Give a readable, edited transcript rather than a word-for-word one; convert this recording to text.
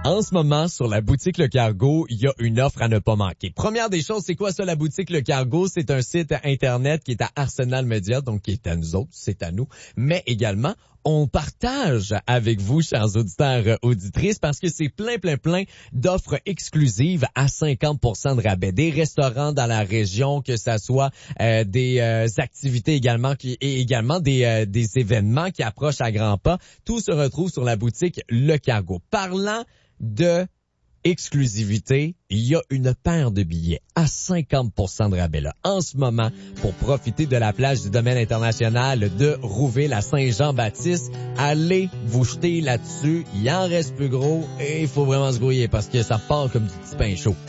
En ce moment, sur la boutique Le Cargo, il y a une offre à ne pas manquer. Première des choses, c'est quoi ça, la boutique Le Cargo? C'est un site Internet qui est à Arsenal Media, donc qui est à nous autres, c'est à nous. Mais également, on partage avec vous, chers auditeurs, auditrices, parce que c'est plein d'offres exclusives à 50% de rabais. Des restaurants dans la région, que ça soit des activités également, et également des événements qui approchent à grands pas. Tout se retrouve sur la boutique Le Cargo. Parlant de exclusivité, il y a une paire de billets à 50% de rabais là, en ce moment, pour profiter de la plage du domaine international de Rouville à Saint-Jean-Baptiste. Allez vous jeter là-dessus, il en reste plus gros et il faut vraiment se grouiller parce que ça part comme du petit pain chaud.